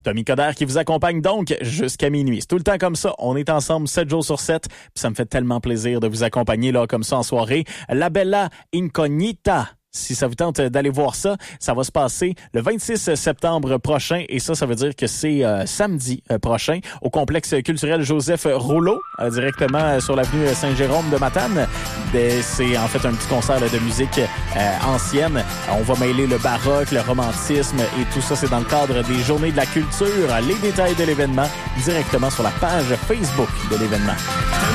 Tommy Coderre qui vous accompagne donc jusqu'à minuit. C'est tout le temps comme ça. On est ensemble 7 jours sur 7. Puis ça me fait tellement plaisir de vous accompagner là comme ça en soirée. La Bella Incognita. Si ça vous tente d'aller voir ça, ça va se passer le 26 septembre prochain et ça veut dire que c'est samedi prochain au complexe culturel Joseph Rouleau, directement sur l'avenue Saint-Jérôme de Matane. C'est en fait un petit concert de musique ancienne. On va mêler le baroque, le romantisme et tout ça, c'est dans le cadre des Journées de la culture. Les détails de l'événement directement sur la page Facebook de l'événement.